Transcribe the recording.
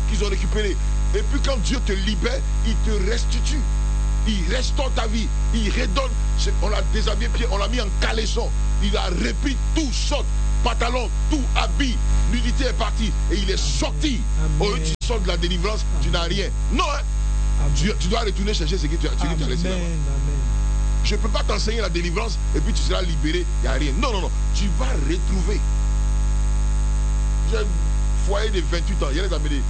qu'ils ont récupéré. Et puis quand Dieu te libère, il te restitue. Il restaure ta vie. Il redonne. On l'a déshabillé, on l'a mis en caleçon. Il a repris tout, saute, pantalon, tout, habit. L'unité est partie. Et il est sorti. Au lieu tu sors de la délivrance, tu n'as rien. Non, hein? Tu dois retourner chercher ce que tu as laissé là-bas. Je ne peux pas t'enseigner la délivrance et puis tu seras libéré, il n'y a rien. Non, non, non. Tu vas retrouver. J'ai un foyer de 28 ans. Il y a des amis